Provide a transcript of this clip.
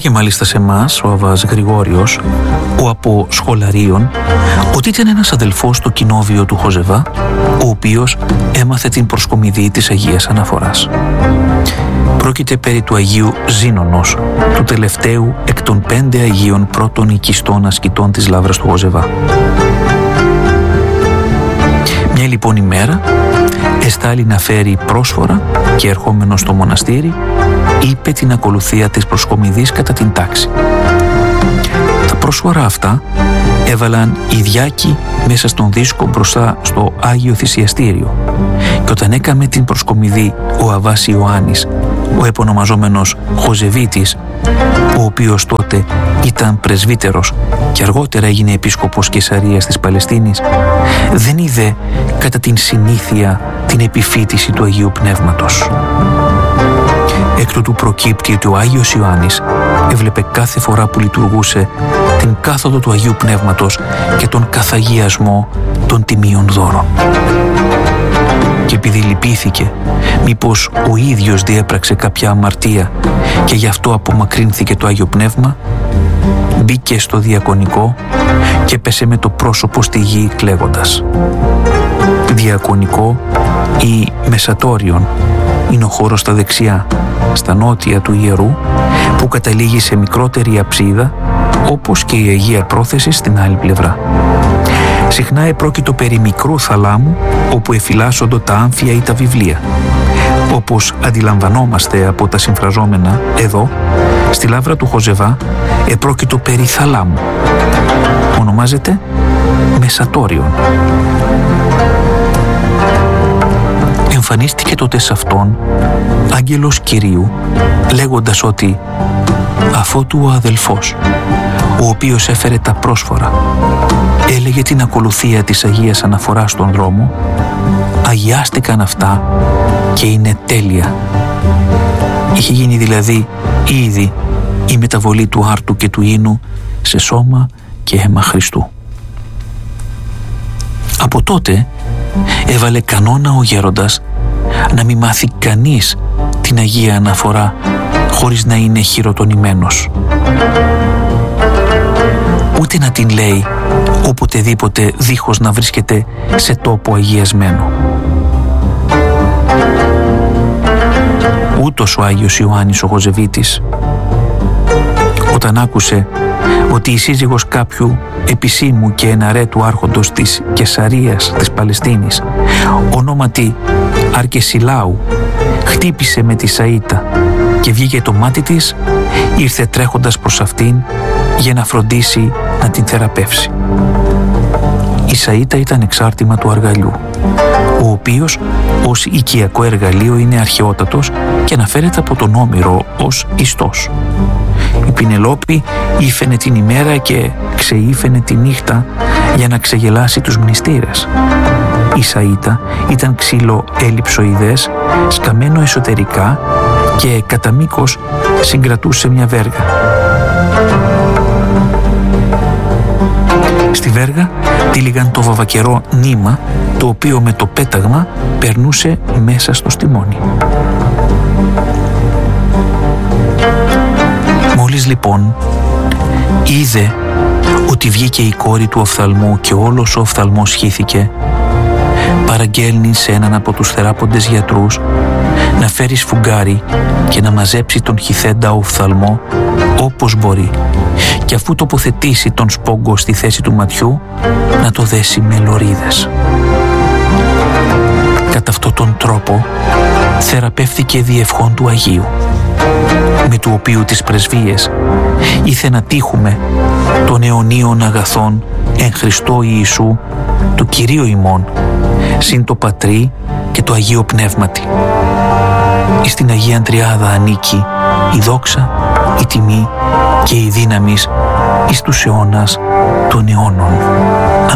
και μάλιστα σε εμάς ο Αββάς Γρηγόριος, ο από Σχολαρίων, ότι ήταν ένας αδελφός στο κοινόβιο του Χοζεβά, ο οποίος έμαθε την προσκομιδή της Αγίας Αναφοράς. Πρόκειται περί του Αγίου Ζήνονος, του τελευταίου εκ των 5 Αγίων πρώτων οικιστών ασκητών της Λαύρας του Χοζεβά. Μια λοιπόν ημέρα εστάλει να φέρει πρόσφορα και ερχόμενο στο μοναστήρι είπε την ακολουθία της προσκομιδής κατά την τάξη. Τα πρόσφορα αυτά έβαλαν οι διάκοι μέσα στον δίσκο μπροστά στο Άγιο Θυσιαστήριο και όταν έκαμε την προσκομιδή ο Αββάς Ιωάννης, ο επωνομαζόμενος Χοζεβίτης, ο οποίος τότε ήταν πρεσβύτερος και αργότερα έγινε επίσκοπος Καισαρίας της Παλαιστίνης, δεν είδε κατά την συνήθεια την επιφύτηση του Αγίου Πνεύματος. Εκ τούτου προκύπτει ότι ο Άγιος Ιωάννης έβλεπε κάθε φορά που λειτουργούσε την κάθοδο του Αγίου Πνεύματος και τον καθαγιασμό των τιμίων δώρων. Και επειδή λυπήθηκε μήπως ο ίδιος διέπραξε κάποια αμαρτία και γι' αυτό απομακρύνθηκε το Άγιο Πνεύμα, μπήκε στο διακονικό και πέσε με το πρόσωπο στη γη κλαίγοντας. Διακονικό ή μεσατόριον είναι ο χώρος στα δεξιά, στα νότια του ιερού, που καταλήγει σε μικρότερη αψίδα, όπως και η Αγία Πρόθεση στην άλλη πλευρά. Συχνά επρόκειτο περί μικρού θαλάμου, όπου εφυλάσσονται τα άμφια ή τα βιβλία. Όπως αντιλαμβανόμαστε από τα συμφραζόμενα εδώ, στη Λαύρα του Χοζεβά επρόκειτο περί θαλάμου. Ονομάζεται μεσατόριον. Εμφανίστηκε τότε σε αυτόν άγγελος Κυρίου, λέγοντας ότι αφότου ο αδελφός, ο οποίος έφερε τα πρόσφορα, έλεγε την ακολουθία της Αγίας Αναφοράς στον δρόμο, αγιάστηκαν αυτά και είναι τέλεια. Είχε γίνει δηλαδή ήδη η μεταβολή του άρτου και του ίνου σε σώμα και αίμα Χριστού. Από τότε έβαλε κανόνα ο γέροντας να μην μάθει κανείς την Αγία Αναφορά χωρίς να είναι χειροτονημένος. Ούτε να την λέει οποτεδήποτε δίχως να βρίσκεται σε τόπο αγιασμένο. Ούτως ο Άγιος Ιωάννης ο Χοζεβίτης, όταν άκουσε ότι η σύζυγος κάποιου επισήμου και εναρέτου άρχοντος της Καισαρίας της Παλαιστίνης, ονόματι Αρκεσιλάου, χτύπησε με τη σαΐτα και βγήκε το μάτι της, ήρθε τρέχοντας προς αυτήν για να φροντίσει να την θεραπεύσει. Η σαΐτα ήταν εξάρτημα του αργαλιού, ο οποίος ως οικιακό εργαλείο είναι αρχαιότατος και αναφέρεται από τον Όμηρο ως ιστός. Η Πινελόπη ήφαινε την ημέρα και ξεήφαινε τη νύχτα για να ξεγελάσει τους μνηστήρες. Η σαΐτα ήταν ξύλο ελλειψοειδές, σκαμμένο εσωτερικά και κατά μήκος συγκρατούσε μια βέργα. Στη βέργα τύλιγαν το βαβακερό νήμα, το οποίο με το πέταγμα περνούσε μέσα στο στιμόνι. Μόλις λοιπόν είδε ότι βγήκε η κόρη του οφθαλμού και όλος ο οφθαλμός χύθηκε, παραγγέλνει σε έναν από τους θεράποντες γιατρούς να φέρει σφουγγάρι και να μαζέψει τον χυθέντα οφθαλμό όπως μπορεί και αφού τοποθετήσει τον σπόγκο στη θέση του ματιού να το δέσει με λωρίδες. Κατά αυτόν τον τρόπο θεραπεύθηκε διευχών του Αγίου, με του οποίου τις πρεσβείες ήθε να τύχουμε των αιωνίων αγαθών εν Χριστώ Ιησού του Κυρίου ημών, συν το Πατρί και το Αγίο Πνεύματι. Εις την Αγία Τριάδα ανήκει η δόξα, η τιμή και η δύναμις εις τους αιώνας των αιώνων.